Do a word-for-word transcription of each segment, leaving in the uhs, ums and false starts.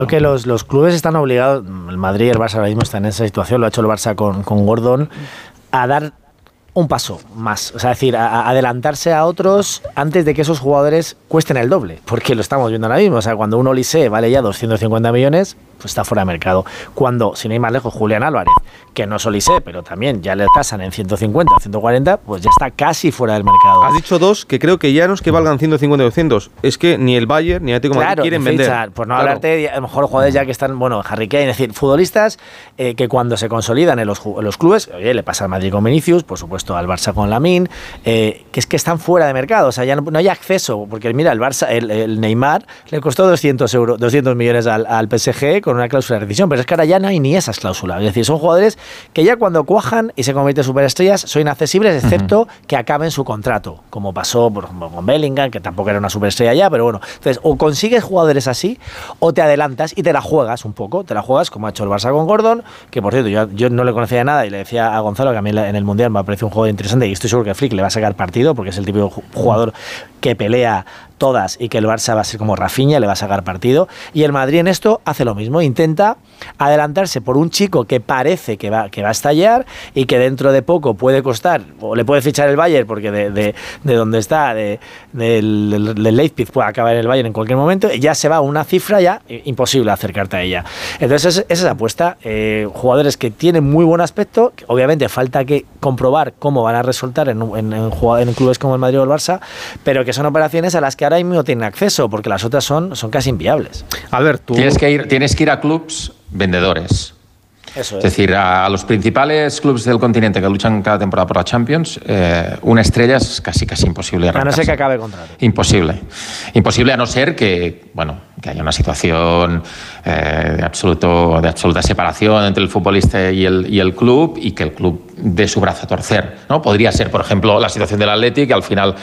Creo que los, los clubes están obligados, el Madrid y el Barça ahora mismo están en esa situación, lo ha hecho el Barça con, con Gordon, a dar un paso más, o sea, es decir, a, a adelantarse a otros antes de que esos jugadores cuesten el doble, porque lo estamos viendo ahora mismo, o sea, cuando un Olise vale ya doscientos cincuenta millones, pues está fuera de mercado. Cuando, sin ir más lejos, Julián Álvarez, que no es Olise, pero también ya le tasan en ciento cincuenta, ciento cuarenta, pues ya está casi fuera del mercado. Has dicho dos que creo que ya no es que valgan ciento cincuenta o doscientos, es que ni el Bayern ni el Atlético de Madrid quieren vender. Fichar, por no claro. hablarte de, a lo mejor jugadores ya que están, bueno, Harry Kane, es decir, futbolistas eh, que cuando se consolidan en los, en los clubes, oye, le pasa al Madrid con Vinicius, por supuesto al Barça con Lamine, eh, que es que están fuera de mercado, o sea, ya no, no hay acceso, porque mira, el Barça, el, el Neymar le costó doscientos euros, doscientos millones al, al P S G con una cláusula de rescisión, pero es que ahora ya no hay ni esas cláusulas, es decir, son jugadores que ya cuando cuajan y se convierten en superestrellas son inaccesibles, excepto uh-huh. que acaben su contrato, como pasó por ejemplo con Bellingham, que tampoco era una superestrella ya, pero bueno, entonces o consigues jugadores así, o te adelantas y te la juegas un poco, te la juegas como ha hecho el Barça con Gordon, que por cierto, yo, yo no le conocía de nada y le decía a Gonzalo que a mí en el Mundial me ha parecido un jugador interesante y estoy seguro que Flick le va a sacar partido, porque es el típico jugador que pelea todas y que el Barça va a ser como Rafinha, le va a sacar partido, y el Madrid en esto hace lo mismo, intenta adelantarse por un chico que parece que va, que va a estallar y que dentro de poco puede costar, o le puede fichar el Bayern, porque de, de, de donde está, de, de, del, del Leipzig puede acabar en el Bayern en cualquier momento, y ya se va a una cifra ya imposible acercarte a ella. Entonces esa es la apuesta, eh, jugadores que tienen muy buen aspecto, que obviamente falta que comprobar cómo van a resultar en, en, en, en clubes como el Madrid o el Barça, pero que son operaciones a las que ahora mismo no tienen acceso, porque las otras son, son casi inviables. Albert, tú... Tienes que ir, tienes que ir a clubs vendedores. Eso es. es decir, a, a los principales clubes del continente que luchan cada temporada por la Champions, eh, una estrella es casi casi imposible. A no ser que acabe el contrato. Imposible. Imposible a no ser que, bueno, que haya una situación eh, de, absoluto, de absoluta separación entre el futbolista y el, y el club, y que el club dé su brazo a torcer, ¿no? Podría ser, por ejemplo, la situación del Athletic, que al final,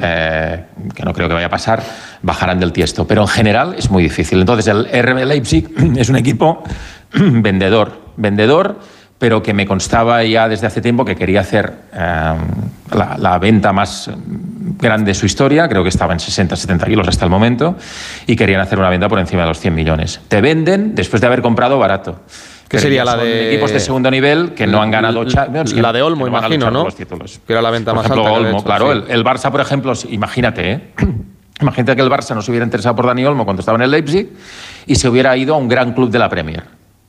eh, que no creo que vaya a pasar, bajarán del tiesto. Pero en general es muy difícil. Entonces el R B Leipzig es un equipo vendedor, vendedor, pero que me constaba ya desde hace tiempo que quería hacer eh, la, la venta más grande de su historia, creo que estaba en sesenta, setenta kilos hasta el momento, y querían hacer una venta por encima de los cien millones. Te venden después de haber comprado barato. ¿Qué sería la de equipos de segundo nivel que no han ganado Champions? La de Olmo, imagino, ¿no? Que era la venta más alta. Por ejemplo, Olmo, hecho, claro. Sí. El, el Barça, por ejemplo, imagínate, ¿eh? Imagínate que el Barça no se hubiera interesado por Dani Olmo cuando estaba en el Leipzig y se hubiera ido a un gran club de la Premier.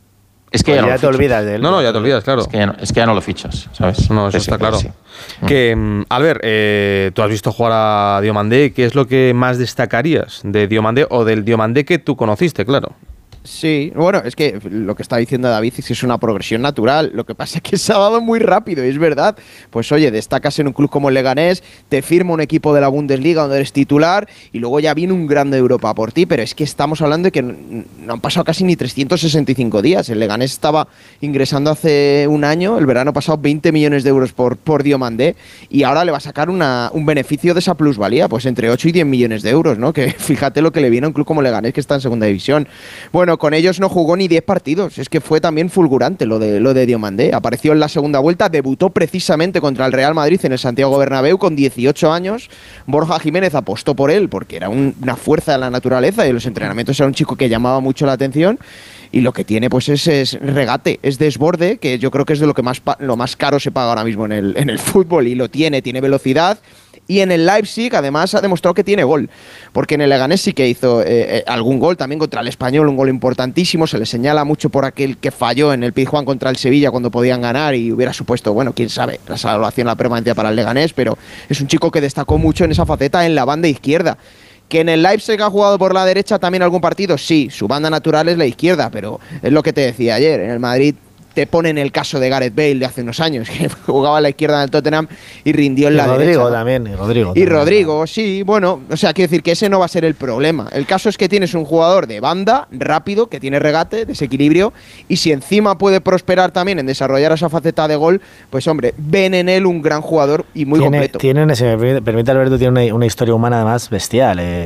Es que pues ya, ya no te olvidas de él. No, no, ya te olvidas, claro. Es que ya no, es que ya no lo fichas, ¿sabes? No, eso sí, está claro. Sí. Que, um, Albert, eh, tú has visto jugar a Diomandé. ¿Qué es lo que más destacarías de Diomandé o del Diomandé que tú conociste, claro? Sí, bueno, es que lo que está diciendo David es que es una progresión natural. Lo que pasa es que se ha dado muy rápido, y es verdad. Pues oye, destacas en un club como el Leganés, te firma un equipo de la Bundesliga donde eres titular y luego ya viene un grande de Europa por ti. Pero es que estamos hablando de que no han pasado casi ni trescientos sesenta y cinco días. El Leganés estaba ingresando hace un año, el verano pasado, veinte millones de euros por, por Diomandé, y ahora le va a sacar una, un beneficio de esa plusvalía, pues entre ocho y diez millones de euros, ¿no? Que fíjate lo que le viene a un club como Leganés, que está en segunda división. Bueno, con ellos no jugó ni diez partidos, es que fue también fulgurante lo de, lo de Diomandé. Apareció en la segunda vuelta, debutó precisamente contra el Real Madrid en el Santiago Bernabéu con dieciocho años. Borja Jiménez apostó por él porque era un, una fuerza de la naturaleza, y en los entrenamientos era un chico que llamaba mucho la atención. Y lo que tiene pues es, es regate, es desborde, que yo creo que es de lo que más, lo más caro se paga ahora mismo en el, en el fútbol, y lo tiene, tiene velocidad. Y en el Leipzig, además, ha demostrado que tiene gol. Porque en el Leganés sí que hizo eh, eh, algún gol, también contra el Español, un gol importantísimo. Se le señala mucho por aquel que falló en el Pizjuán contra el Sevilla cuando podían ganar y hubiera supuesto, bueno, quién sabe, la salvación, la permanencia para el Leganés. Pero es un chico que destacó mucho en esa faceta en la banda izquierda. ¿Que en el Leipzig ha jugado por la derecha también algún partido? Sí, su banda natural es la izquierda, pero es lo que te decía ayer. En el Madrid te ponen el caso de Gareth Bale de hace unos años, que jugaba a la izquierda en el Tottenham y rindió en y la Rodrigo derecha. ¿no? También, y Rodrigo Y también. Rodrigo, sí, bueno, o sea, quiero decir que ese no va a ser el problema. El caso es que tienes un jugador de banda, rápido, que tiene regate, desequilibrio, y si encima puede prosperar también en desarrollar esa faceta de gol, pues hombre, ven en él un gran jugador y muy tiene, completo. Tiene, si me permite Alberto, tiene una, una historia humana además bestial. Eh,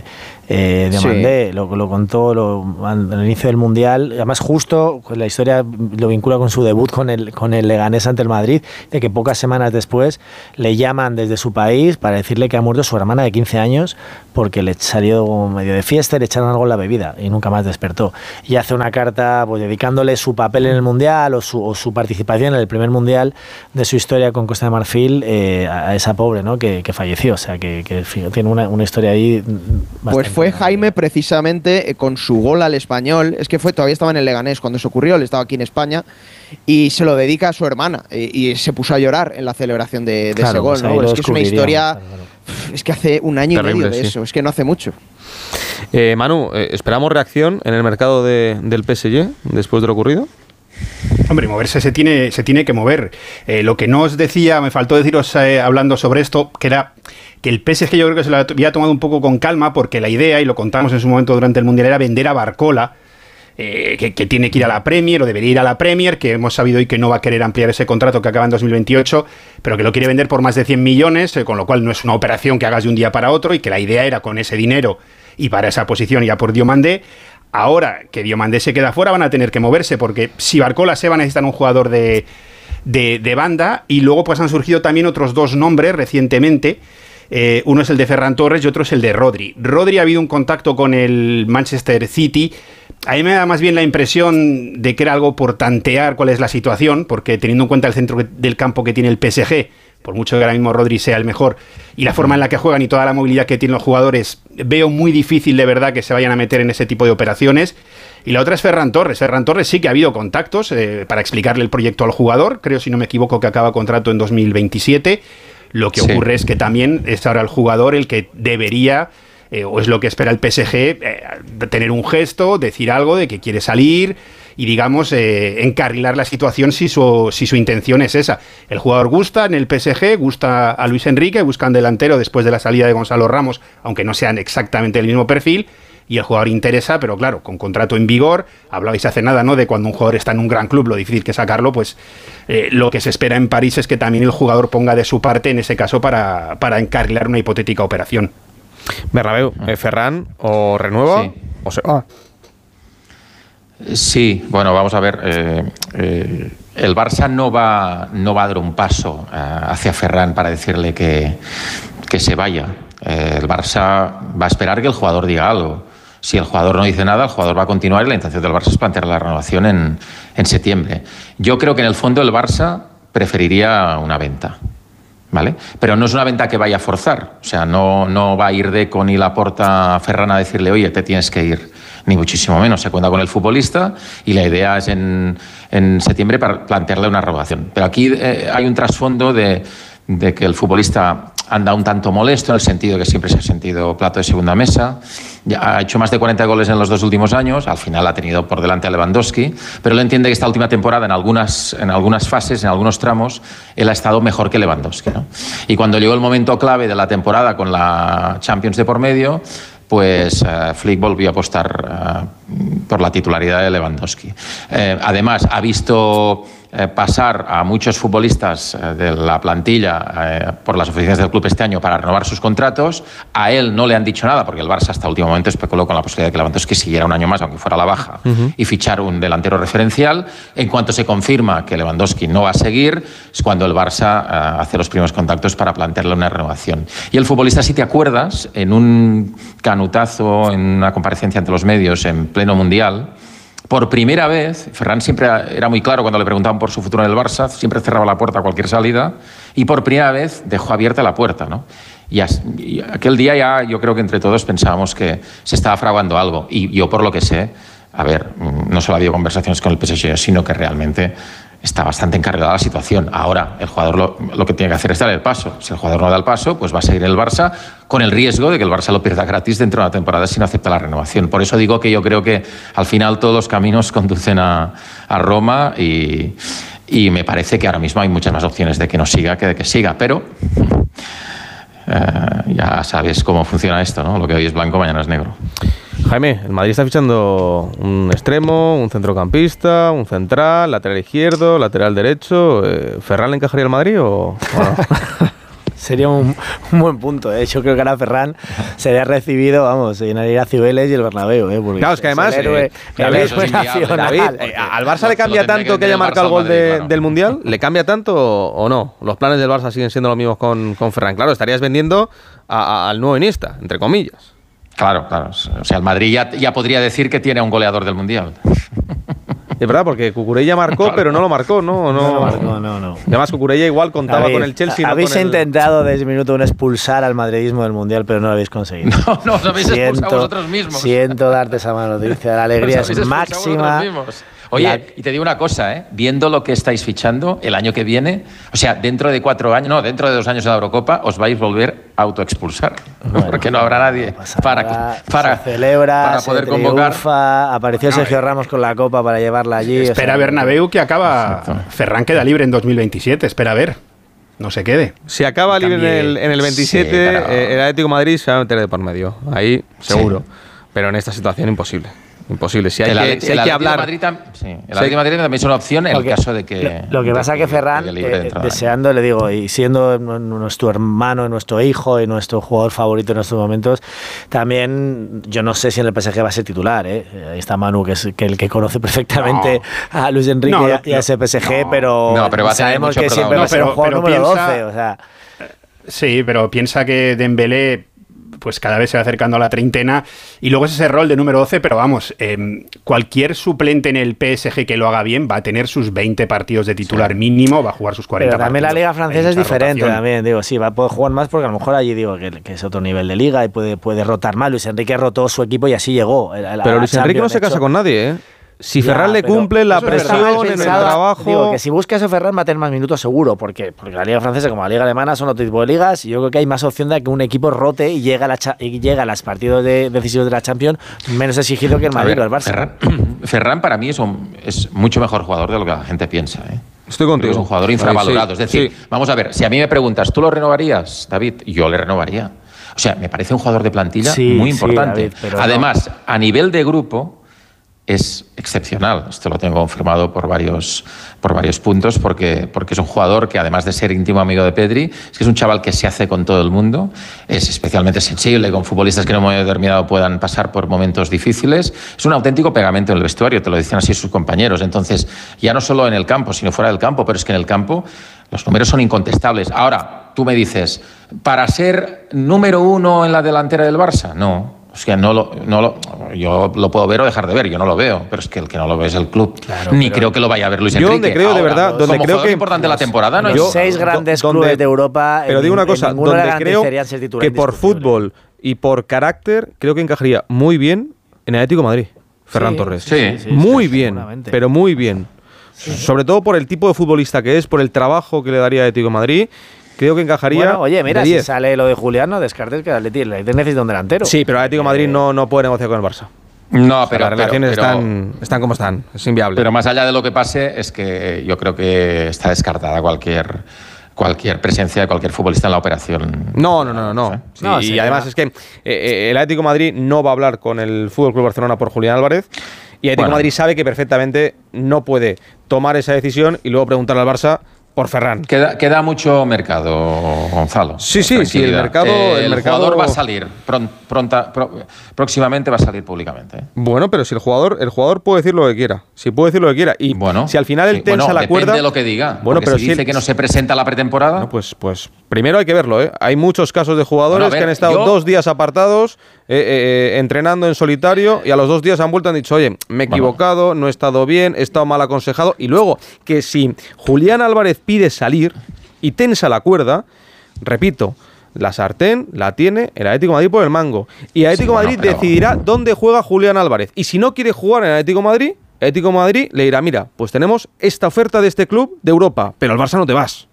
Eh, Diomandé, sí. lo, lo contó lo, al inicio del Mundial, además justo la historia lo vincula con su debut con el, con el Leganés ante el Madrid, de que pocas semanas después le llaman desde su país para decirle que ha muerto su hermana de quince años porque le salió medio de fiesta y le echaron algo en la bebida y nunca más despertó. Y hace una carta pues, dedicándole su papel en el Mundial o su, o su participación en el primer Mundial de su historia con Costa de Marfil eh, a esa pobre, ¿no? que, que falleció, o sea que, que tiene una, una historia ahí bastante. Pues fue Jaime precisamente eh, con su gol al Español, es que fue todavía estaba en el Leganés cuando eso ocurrió, él estaba aquí en España y se lo dedica a su hermana y, y se puso a llorar en la celebración de, de claro, ese gol, pues ¿no? Es que es una historia, claro, claro. Es que hace un año Terrible, y medio de sí. eso, es que no hace mucho. Eh, Manu, eh, ¿esperamos reacción en el mercado de, del P S G después de lo ocurrido? Hombre, moverse se tiene, se tiene que mover. Eh, lo que no os decía, me faltó deciros eh, hablando sobre esto, que era que el P S G yo creo que se lo había tomado un poco con calma, porque la idea, y lo contamos en su momento durante el Mundial, era vender a Barcola, eh, que, que tiene que ir a la Premier, o debería ir a la Premier, que hemos sabido hoy que no va a querer ampliar ese contrato que acaba en dos mil veintiocho, pero que lo quiere vender por más de cien millones, eh, con lo cual no es una operación que hagas de un día para otro, y que la idea era con ese dinero y para esa posición ya por Diomandé. Ahora que Diomandé se queda fuera van a tener que moverse, porque si Barcola se va a necesitar un jugador de, de, de banda, y luego pues han surgido también otros dos nombres recientemente. Eh, uno es el de Ferran Torres y otro es el de Rodri. Rodri ha habido un contacto con el Manchester City. A mí me da más bien la impresión de que era algo por tantear cuál es la situación, porque teniendo en cuenta el centro del campo que tiene el P S G, por mucho que ahora mismo Rodri sea el mejor, y la forma en la que juegan y toda la movilidad que tienen los jugadores, veo muy difícil de verdad que se vayan a meter en ese tipo de operaciones. Y la otra es Ferran Torres. Ferran Torres sí que ha habido contactos eh, para explicarle el proyecto al jugador. Creo, si no me equivoco, que acaba contrato en dos mil veintisiete. Lo que sí. ocurre es que también es ahora el jugador el que debería, eh, o es lo que espera el P S G, eh, tener un gesto, decir algo de que quiere salir y, digamos, eh, encarrilar la situación si su, si su intención es esa. El jugador gusta en el P S G, gusta a Luis Enrique, buscan delantero después de la salida de Gonzalo Ramos, aunque no sean exactamente el mismo perfil, y el jugador interesa, pero claro, con contrato en vigor. Hablabais hace nada, ¿no?, de cuando un jugador está en un gran club, lo difícil que sacarlo, pues eh, lo que se espera en París es que también el jugador ponga de su parte en ese caso para, para encarrilar una hipotética operación. Bernabéu, eh, Ferran, o renueva sí. o se va. Sí, bueno, vamos a ver. Eh, eh, el Barça no va, no va a dar un paso eh, hacia Ferran para decirle que, que se vaya. Eh, el Barça va a esperar que el jugador diga algo. Si el jugador no dice nada, el jugador va a continuar, y la intención del Barça es plantear la renovación en, en septiembre. Yo creo que en el fondo el Barça preferiría una venta, ¿vale? Pero no es una venta que vaya a forzar. O sea, no, no va a ir Deco ni Laporta a Ferran a decirle, oye, te tienes que ir, ni muchísimo menos. Se cuenta con el futbolista y la idea es en, en septiembre para plantearle una renovación. Pero aquí eh, hay un trasfondo de, de que el futbolista anda un tanto molesto, en el sentido que siempre se ha sentido plato de segunda mesa. Ya ha hecho más de cuarenta goles en los dos últimos años, al final ha tenido por delante a Lewandowski, pero él entiende que esta última temporada, en algunas, en algunas fases, en algunos tramos, él ha estado mejor que Lewandowski, ¿no? Y cuando llegó el momento clave de la temporada, con la Champions de por medio, pues uh, Flick volvió a apostar uh, por la titularidad de Lewandowski. Eh, además, ha visto eh, pasar a muchos futbolistas eh, de la plantilla eh, por las oficinas del club este año para renovar sus contratos. A él no le han dicho nada, porque el Barça hasta el último momento especuló con la posibilidad de que Lewandowski siguiera un año más, aunque fuera a la baja, uh-huh. y fichar un delantero referencial. En cuanto se confirma que Lewandowski no va a seguir, es cuando el Barça uh, hace los primeros contactos para plantearle una renovación. Y el futbolista, si te acuerdas, en un canutazo, en una comparecencia ante los medios en pleno Mundial, por primera vez, Ferran siempre era muy claro cuando le preguntaban por su futuro en el Barça, siempre cerraba la puerta a cualquier salida, y por primera vez dejó abierta la puerta, ¿no? Y, as, y aquel día ya yo creo que entre todos pensábamos que se estaba fraguando algo, y yo, por lo que sé, a ver, no solo ha habido conversaciones con el P S G, sino que realmente está bastante encarrilada la situación. Ahora, el jugador lo, lo que tiene que hacer es dar el paso. Si el jugador no da el paso, pues va a seguir el Barça, con el riesgo de que el Barça lo pierda gratis dentro de una temporada si no acepta la renovación. Por eso digo que yo creo que al final todos los caminos conducen a, a Roma, y, y me parece que ahora mismo hay muchas más opciones de que no siga que de que siga, pero eh, ya sabes cómo funciona esto, ¿no? Lo que hoy es blanco, mañana es negro. Jaime, el Madrid está fichando un extremo, un centrocampista, un central, lateral izquierdo, lateral derecho. Eh, ¿Ferran le encajaría al Madrid o, o no? Sería un, un buen punto, ¿eh? Yo creo que ahora Ferran sería recibido, vamos, se llenaría Cibeles y el Bernabéu, ¿eh? Porque claro, es que además, es el héroe, eh, el David, héroe nacional. David, eh, ¿al Barça le cambia tanto que haya marcado el gol de, Madrid, del Mundial? ¿Le cambia tanto o no? ¿Los planes del Barça siguen siendo los mismos con, con Ferran? Claro, estarías vendiendo a, a, al nuevo Iniesta, entre comillas. Claro, claro. O sea, el Madrid ya, ya podría decir que tiene a un goleador del Mundial. Es verdad, porque Cucurella marcó, claro, pero no lo marcó, ¿no? No, no lo marcó, no, no. Además, Cucurella igual contaba David, con el Chelsea. Habéis no con intentado el... desde el minuto uno expulsar al madridismo del Mundial, pero no lo habéis conseguido. No, no, os habéis siento, expulsado vosotros mismos. Siento darte esa mano noticia. La alegría es máxima. Oye, la... y te digo una cosa, ¿eh? Viendo lo que estáis fichando el año que viene, o sea, dentro de cuatro años, no, dentro de dos años en la Eurocopa, os vais a volver a autoexpulsar. Bueno, porque no habrá nadie no para, para, se celebra, para poder se convocar. Triunfa, apareció no, Sergio Ramos con la Copa para llevarla allí. Espera o sea, Bernabéu que acaba. Exacto. Ferran queda libre en dos mil veintisiete, espera a ver. No se quede. Si acaba libre en el, en el veintisiete, sí, pero... eh, el Atlético de Madrid se va a meter de por medio. Ahí, seguro. Sí. Pero en esta situación, imposible. Imposible. Si hay el, que, si hay el que hablar. Madrid tam, sí, el Atlético de Madrid también es una opción en Porque, el caso de que. Lo, lo que de, pasa es que Ferran, de eh, deseando, le digo, y siendo nuestro hermano, nuestro hijo y nuestro jugador favorito en estos momentos, también yo no sé si en el P S G va a ser titular. ¿eh? Ahí está Manu, que es que el que conoce perfectamente no. a Luis Enrique no, y a ese P S G, no, pero, no, pero va sabemos que siempre no, va a ser un jugador número piensa, doce. O sea. Sí, pero piensa que Dembélé pues cada vez se va acercando a la treintena y luego es ese rol de número doce, pero vamos, eh, cualquier suplente en el P S G que lo haga bien va a tener sus veinte partidos de titular sí. mínimo, va a jugar sus cuarenta pero también partidos. La liga francesa es diferente rotación. También, digo, sí, va a poder jugar más porque a lo mejor allí digo que, que es otro nivel de liga y puede, puede rotar más. Luis Enrique rotó su equipo y así llegó. A la, pero Luis Enrique no se casa con nadie, ¿eh? Si ya, Ferran le cumple la presión en el trabajo... Digo, que si busca ese Ferran va a tener más minutos seguro, porque, porque la liga francesa como la liga alemana son otro tipo de ligas y yo creo que hay más opción de que un equipo rote y llegue a, la cha- y llegue a los partidos de, decisivos de la Champions menos exigido que el Madrid o el Barça. Ferran, Ferran para mí es, un, es mucho mejor jugador de lo que la gente piensa. ¿eh? Estoy contigo. Es un jugador infravalorado. Ay, sí, es decir, sí. vamos a ver, si a mí me preguntas, ¿tú lo renovarías, David? Yo le renovaría. O sea, me parece un jugador de plantilla sí, muy importante. Sí, David, Además, no. a nivel de grupo... es excepcional. Esto lo tengo confirmado por varios, por varios puntos, porque, porque es un jugador que, además de ser íntimo amigo de Pedri, es que es un chaval que se hace con todo el mundo, es especialmente sensible con futbolistas que en un momento determinado puedan pasar por momentos difíciles. Es un auténtico pegamento en el vestuario, te lo dicen así sus compañeros. Entonces, ya no solo en el campo, sino fuera del campo, pero es que en el campo los números son incontestables. Ahora, tú me dices, ¿para ser número uno en la delantera del Barça? No. O sea, no lo, no lo, yo lo puedo ver o dejar de ver, yo no lo veo, pero es que el que no lo ve es el club. Claro, Ni creo que lo vaya a ver Luis yo Enrique. Yo donde creo Ahora, de verdad, donde como creo que importante la temporada, no. Los seis grandes donde, clubes de Europa. Pero en, digo una cosa, donde creo que por fútbol y por carácter creo que encajaría muy bien en el Atlético de Madrid, Ferran sí, Torres. Sí, sí, sí, muy sí, bien, pero muy bien. Sí. Sobre todo por el tipo de futbolista que es, por el trabajo que le daría al Atlético de Madrid. Creo que encajaría. Bueno, oye, mira, si sale lo de Julián, no descartes que el Atlético necesita un delantero. Sí, pero el Atlético de Madrid no, no puede negociar con el Barça. No, pero las relaciones pero, pero, están, están como están, es inviable. Pero más allá de lo que pase, es que yo creo que está descartada cualquier cualquier presencia de cualquier futbolista en la operación. No, no, no, no. Sí, no y además va. es que eh, el Atlético de Madrid no va a hablar con el F C Barcelona por Julián Álvarez. Y el Atlético de bueno. Madrid sabe que perfectamente no puede tomar esa decisión y luego preguntarle al Barça por Ferran. Queda, queda mucho mercado, Gonzalo. Sí, sí, sí, el mercado... Eh, el, el mercado... jugador va a salir, pronta, pronta, pro, próximamente va a salir públicamente. ¿eh? Bueno, pero si el jugador el jugador puede decir lo que quiera, si puede decir lo que quiera, y bueno, si al final él sí, tensa bueno, la cuerda... depende de lo que diga, bueno, pero si, si dice él... que no se presenta a la pretemporada... No, pues, pues primero hay que verlo, ¿eh? Hay muchos casos de jugadores bueno, ver, que han estado yo... dos días apartados, eh, eh, entrenando en solitario, y a los dos días han vuelto y han dicho, oye, me he equivocado, bueno. no he estado bien, he estado mal aconsejado, y luego que si Julián Álvarez pide salir y tensa la cuerda, repito, la sartén la tiene el Atlético de Madrid por el mango. Y el Atlético de sí, Madrid bueno, pero... decidirá dónde juega Julián Álvarez. Y si no quiere jugar en el Atlético de Madrid, el Atlético de Madrid le dirá, mira, pues tenemos esta oferta de este club de Europa, pero al Barça no te vas.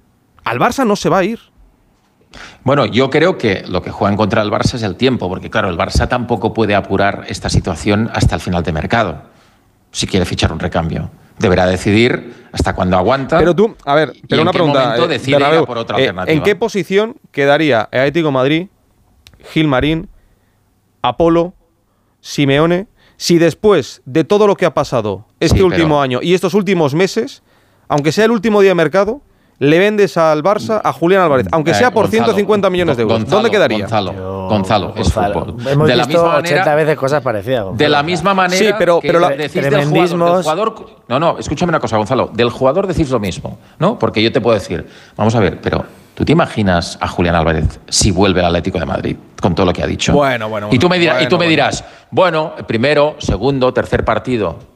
Al Barça no se va a ir. Bueno, yo creo que lo que juega en contra del Barça es el tiempo, porque claro, el Barça tampoco puede apurar esta situación hasta el final de mercado, si quiere fichar un recambio. Deberá decidir hasta cuándo aguanta. Pero tú, a ver, pero una pregunta. Eh, decide Bernabéu, por otra eh, alternativa. ¿En qué posición quedaría el Atlético de Madrid, Gilmarín, Apolo, Simeone, si después de todo lo que ha pasado este sí, último pero... año y estos últimos meses, aunque sea el último día de mercado, le vendes al Barça a Julián Álvarez, aunque sea por Eh, Gonzalo, ciento cincuenta millones de euros. Gonzalo, ¿Dónde quedaría? Gonzalo, Yo- Gonzalo, es Gonzalo. fútbol. Hemos de la visto misma ochenta manera, veces cosas parecidas, Gonzalo. de la misma manera Sí, pero- que pero la- decís del jugador, tremendismos. del jugador. No, no, escúchame una cosa, Gonzalo. Del jugador decís lo mismo, ¿no? Porque yo te puedo decir, vamos a ver, pero ¿tú te imaginas a Julián Álvarez si vuelve al Atlético de Madrid con todo lo que ha dicho? Bueno, bueno, Y tú me bueno, dirás, y tú me bueno, dirás bueno, primero, segundo, tercer partido.